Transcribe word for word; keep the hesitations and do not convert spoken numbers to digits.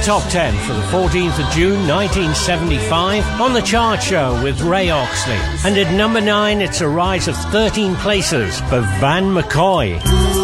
Top ten for the fourteenth of June nineteen seventy-five on The Chart Show with Ray Oxley. And at number nine, it's a rise of thirteen places for Van McCoy.